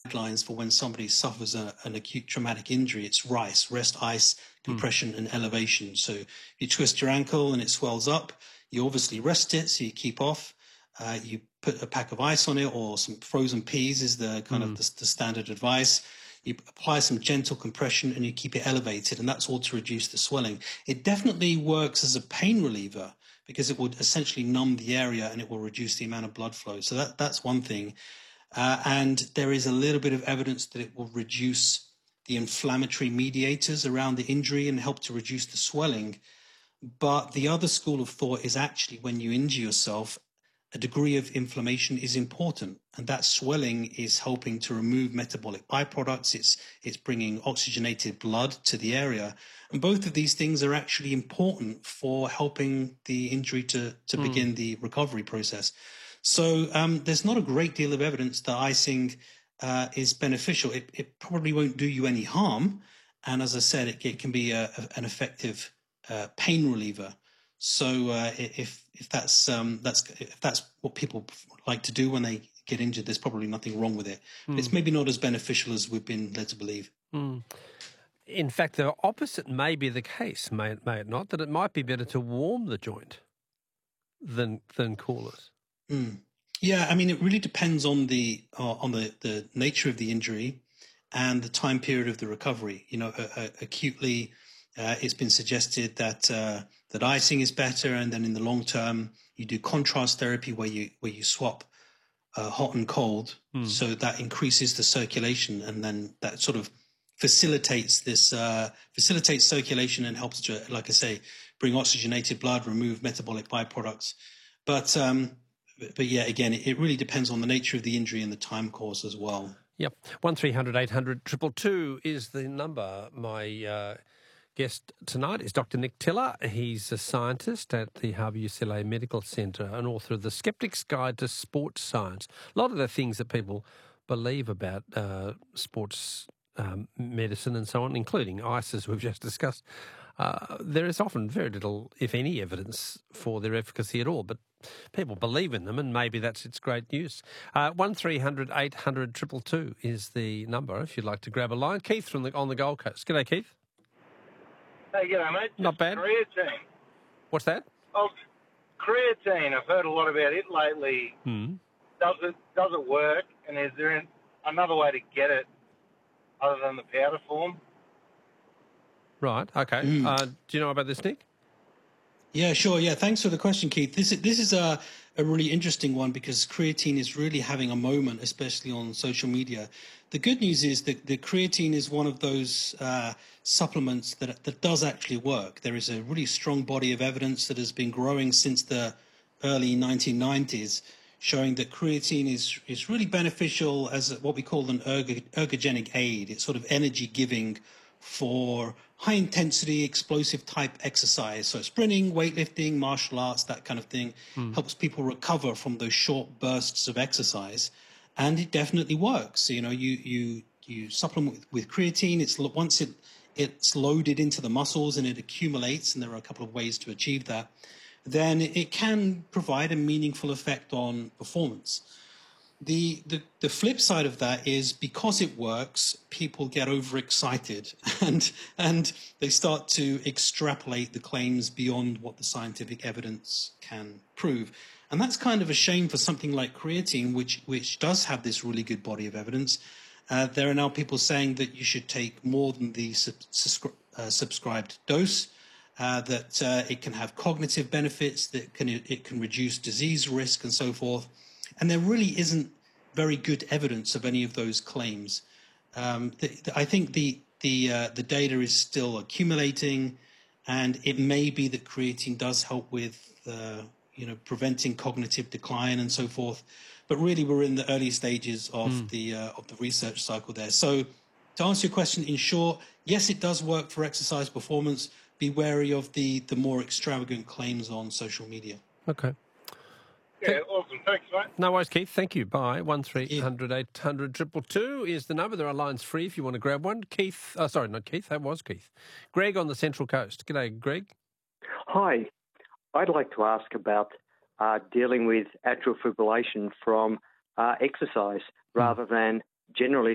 guidelines for when somebody suffers an acute traumatic injury. It's RICE, rest, ice, compression, and elevation. So you twist your ankle and it swells up. You obviously rest it, so you keep off. You put a pack of ice on it, or some frozen peas is the kind of the standard advice. You apply some gentle compression and you keep it elevated, and that's all to reduce the swelling. It definitely works as a pain reliever because it would essentially numb the area and it will reduce the amount of blood flow. So that's one thing. And there is a little bit of evidence that it will reduce the inflammatory mediators around the injury and help to reduce the swelling. But the other school of thought is actually when you injure yourself, a degree of inflammation is important, and that swelling is helping to remove metabolic byproducts. It's bringing oxygenated blood to the area, and both of these things are actually important for helping the injury to begin the recovery process. So there's not a great deal of evidence that icing is beneficial. It probably won't do you any harm, and as I said, it can be an effective pain reliever. So if that's what people like to do when they get injured, there's probably nothing wrong with it. But it's maybe not as beneficial as we've been led to believe. In fact, the opposite may be the case, may it not? That it might be better to warm the joint than cool it. Yeah, I mean, it really depends on the nature of the injury and the time period of the recovery. You know, acutely. It's been suggested that icing is better, and then in the long term, you do contrast therapy where you swap hot and cold, so that increases the circulation, and then that sort of facilitates circulation and helps to, like I say, bring oxygenated blood, remove metabolic byproducts. But yeah, again, it really depends on the nature of the injury and the time course as well. Yep, 1300 800 222 is the number. My guest tonight is Dr. Nick Tiller. He's a scientist at the Harvey UCLA Medical Centre and author of The Skeptic's Guide to Sports Science. A lot of the things that people believe about sports medicine and so on, including ice, as we've just discussed, there is often very little, if any, evidence for their efficacy at all. But people believe in them, and maybe it's great news. 1300 800 222 is the number if you'd like to grab a line. Keith on the Gold Coast. G'day, Keith. Hey, g'day, mate. Not bad. Creatine. What's that? Oh, creatine. I've heard a lot about it lately. Does it work? And is there another way to get it other than the powder form? Right. Okay. Do you know about this, Nick? Yeah, sure. Yeah, thanks for the question, Keith. This is a really interesting one because creatine is really having a moment, especially on social media. The good news is that the creatine is one of those supplements that does actually work. There is a really strong body of evidence that has been growing since the early 1990s, showing that creatine is really beneficial as what we call an ergogenic aid. It's sort of energy giving for high-intensity, explosive-type exercise. So sprinting, weightlifting, martial arts, that kind of thing, helps people recover from those short bursts of exercise. And it definitely works. You know, you supplement with creatine. Once it's loaded into the muscles and it accumulates, and there are a couple of ways to achieve that, then it can provide a meaningful effect on performance. The flip side of that is because it works, people get overexcited and they start to extrapolate the claims beyond what the scientific evidence can prove. And that's kind of a shame for something like creatine, which does have this really good body of evidence. There are now people saying that you should take more than the subscribed dose, that it can have cognitive benefits, that it can reduce disease risk and so forth. And there really isn't very good evidence of any of those claims. I think the data is still accumulating, and it may be that creatine does help with preventing cognitive decline and so forth. But really, we're in the early stages of the research cycle there. So, to answer your question, in short, yes, it does work for exercise performance. Be wary of the more extravagant claims on social media. Okay. Yeah, awesome. Thanks, mate. No worries, Keith. Thank you. Bye. 1300 800 222 is the number. There are lines free if you want to grab one. Keith, sorry, not Keith. That was Keith. Greg on the Central Coast. G'day, Greg. Hi. I'd like to ask about dealing with atrial fibrillation from exercise rather than generally